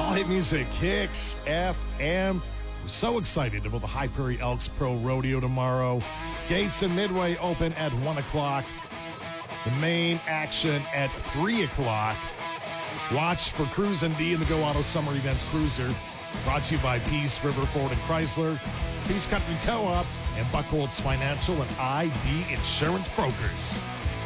All hit music, Kicks FM. I'm so excited about the High Prairie Elks Pro Rodeo tomorrow. Gates and Midway open at 1 o'clock. The main action at 3 o'clock. Watch for Cruisin' D and the Go Auto Summer Events Cruiser. Brought to you by Peace River Ford and Chrysler, Peace Country Co-op, and Buckholz Financial and ID Insurance Brokers.